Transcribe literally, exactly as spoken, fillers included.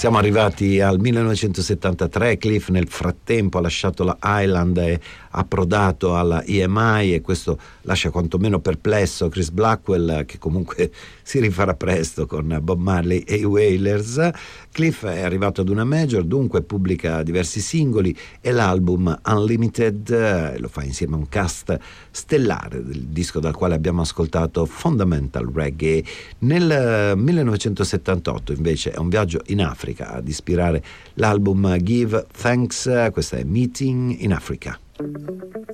Siamo arrivati al millenovecentosettantatré. Cliff nel frattempo ha lasciato la Island e approdato alla E M I, e questo lascia quantomeno perplesso Chris Blackwell, che comunque si rifarà presto con Bob Marley e i Wailers. Cliff è arrivato ad una major, dunque pubblica diversi singoli, e l'album Unlimited eh, lo fa insieme a un cast stellare del disco dal quale abbiamo ascoltato Fundamental Reggae. Nel millenovecentosettantotto invece è un viaggio in Africa ad ispirare l'album Give Thanks. Questa è Meeting in Africa.